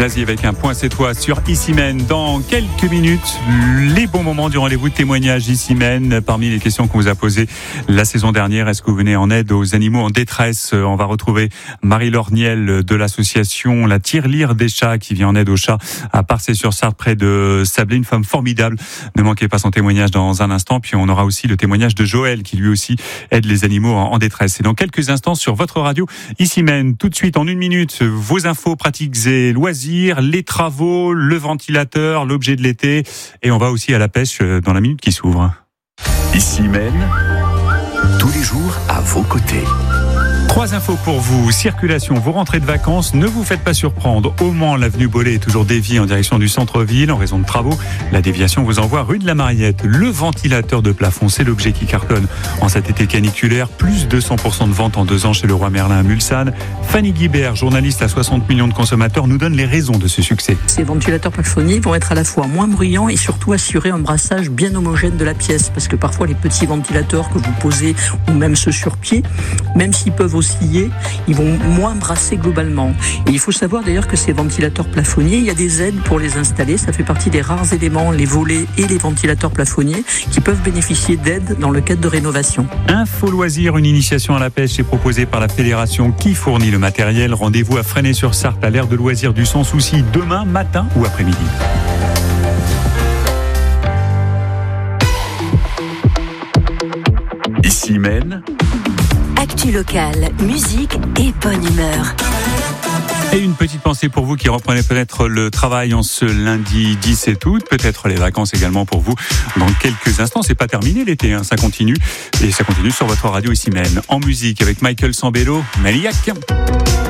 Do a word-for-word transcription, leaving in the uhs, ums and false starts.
Zazie avec un point c'est toi sur Issymène. Dans quelques minutes, les bons moments du rendez-vous de témoignage Issymène. Parmi les questions qu'on vous a posées la saison dernière, est-ce que vous venez en aide aux animaux en détresse? On va retrouver Marie-Laure Niel de l'association La Tirelire des chats qui vient en aide aux chats à Parçay-sur-Sarthe près de Sablé. Une femme formidable. Ne manquez pas son témoignage dans un instant. Puis on aura aussi le témoignage de Joël qui lui aussi aide les animaux en détresse. Et dans quelques instants sur votre radio Issymène. Tout de suite en une minute, vos infos pratiques et loisirs, les travaux, le ventilateur, l'objet de l'été. Et on va aussi à la pêche dans la minute qui s'ouvre. Issymène, tous les jours à vos côtés. Trois infos pour vous. Circulation, vous rentrez de vacances, ne vous faites pas surprendre. Au Mans, l'avenue Bollé est toujours déviée en direction du centre-ville en raison de travaux. La déviation vous envoie rue de la Mariette. Le ventilateur de plafond, c'est l'objet qui cartonne en cet été caniculaire. Plus de cent pour cent de vente en deux ans chez Leroy Merlin à Mulsanne. Fanny Guibert, journaliste à soixante millions de consommateurs, nous donne les raisons de ce succès. Ces ventilateurs plafonniers vont être à la fois moins bruyants et surtout assurer un brassage bien homogène de la pièce. Parce que parfois, les petits ventilateurs que vous posez, ou même ceux sur pied, même s'ils peuvent osciller, ils vont moins brasser globalement. Et il faut savoir d'ailleurs que ces ventilateurs plafonniers, il y a des aides pour les installer. Ça fait partie des rares éléments, les volets et les ventilateurs plafonniers, qui peuvent bénéficier d'aides dans le cadre de rénovation. Info loisir, une initiation à la pêche est proposée par la fédération qui fournit le matériel. Rendez-vous à Fresnay-sur-Sarthe à l'aire de loisirs du Sans Souci demain matin ou après-midi. Issymène. Actu locale, musique et bonne humeur. Et une petite pensée pour vous qui reprenez peut-être le travail en ce lundi dix-sept août, peut-être les vacances également pour vous dans quelques instants. C'est pas terminé l'été, hein, ça continue. Et ça continue sur votre radio Issymène. En musique avec Michael Sambello, Maniac.